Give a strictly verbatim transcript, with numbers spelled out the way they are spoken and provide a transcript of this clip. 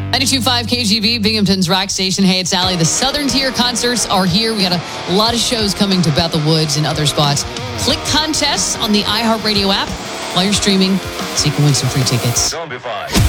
ninety-two point five K G B, Binghamton's rock station. Hey, it's Allie. The Southern Tier concerts are here. We got a lot of shows coming to Bethel Woods and other spots. Click contests on the iHeartRadio app while you're streaming so you can win some free tickets. Don't be fine.